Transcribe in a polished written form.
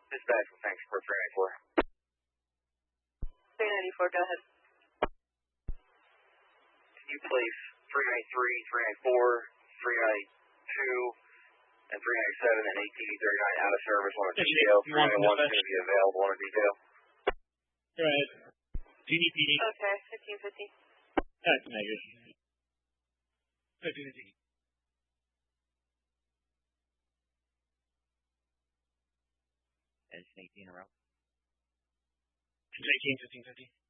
Dispatch from Thanks for 394. 394, go ahead. Can you place 393, 394, 392, and 397 and 1839 out of service on a detail? 391 is going to be available on a detail. Go ahead. Do you need PD? Okay, 1550. That's negative. 1550. It's 18 in a row. 18, 1550.